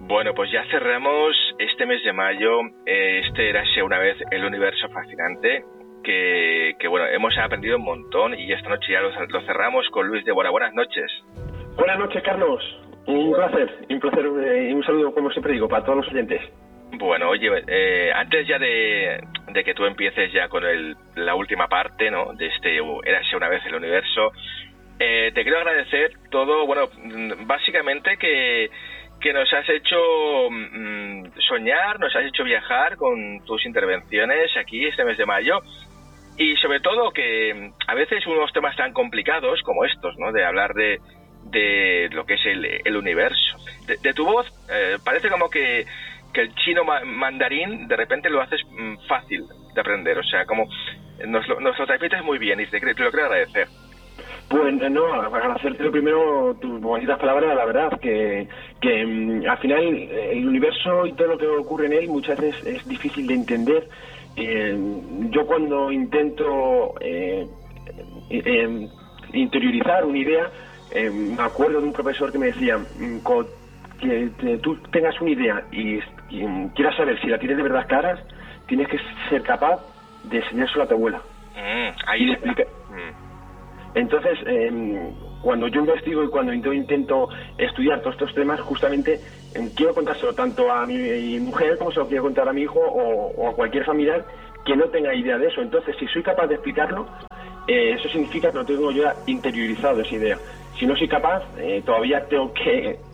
Bueno, pues ya cerramos este mes de mayo. Este Érase una vez el universo fascinante. Que bueno, hemos aprendido un montón y esta noche ya lo cerramos con Luis de Bora. Buenas noches. Buenas noches, Carlos. Un placer y un saludo, como siempre digo, para todos los oyentes. Bueno, oye, antes ya de que tú empieces ya con la última parte, ¿no?, de este Érase una vez el universo, te quiero agradecer todo, bueno, básicamente que nos has hecho soñar, nos has hecho viajar con tus intervenciones aquí este mes de mayo, y sobre todo que a veces unos temas tan complicados como estos, ¿no?, de hablar de lo que es el universo. De tu voz parece como que el chino mandarín de repente lo haces fácil de aprender, o sea, como nos lo transmites muy bien y te lo quiero agradecer. Pues no, agradecerte lo primero tus bonitas palabras, la verdad, que al final el universo y todo lo que ocurre en él muchas veces es difícil de entender. Yo cuando intento interiorizar una idea, me acuerdo de un profesor que me decía, que tú tengas una idea y quieras saber si la tienes de verdad clara, tienes que ser capaz de enseñárselo a tu abuela. Ahí Entonces, cuando yo investigo y cuando intento estudiar todos estos temas, justamente quiero contárselo tanto a mi mujer como se lo quiero contar a mi hijo o a cualquier familiar que no tenga idea de eso. Entonces, si soy capaz de explicarlo, eso significa que lo tengo yo interiorizado, esa idea. Si no soy capaz, todavía tengo que